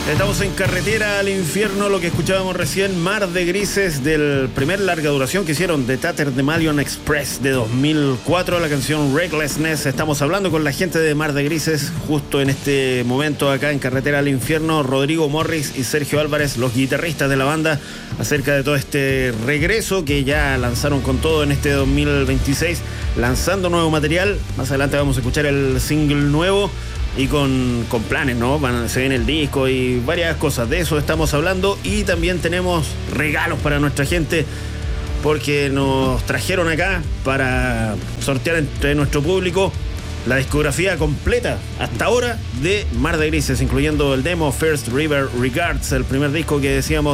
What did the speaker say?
Estamos en Carretera al Infierno, lo que escuchábamos recién, Mar de Grises, del primer larga duración que hicieron, The Tatterdemalion Express, de 2004, la canción Recklessness. Estamos hablando con la gente de Mar de Grises justo en este momento acá en Carretera al Infierno, Rodrigo Morris y Sergio Álvarez, los guitarristas de la banda, acerca de todo este regreso que ya lanzaron con todo en este 2026, lanzando nuevo material. Más adelante vamos a escuchar el single nuevo. Y con planes, ¿no? Se viene el disco y varias cosas. De eso estamos hablando. Y también tenemos regalos para nuestra gente, porque nos trajeron acá para sortear entre nuestro público la discografía completa hasta ahora de Mar de Grises, incluyendo el demo First River Regards, el primer disco que decíamos